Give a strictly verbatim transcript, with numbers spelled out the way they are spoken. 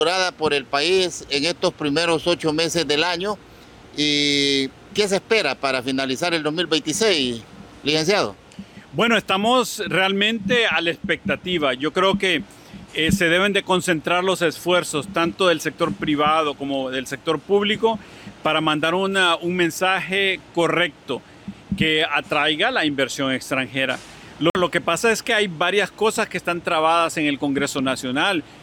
por el país en estos primeros ocho meses del año. ¿Y qué se espera para finalizar el dos mil veintiséis, licenciado? Bueno, estamos realmente a la expectativa. Yo creo que eh, se deben de concentrar los esfuerzos tanto del sector privado como del sector público para mandar una, un mensaje correcto que atraiga la inversión extranjera. Lo, lo que pasa es que hay varias cosas que están trabadas en el Congreso Nacional.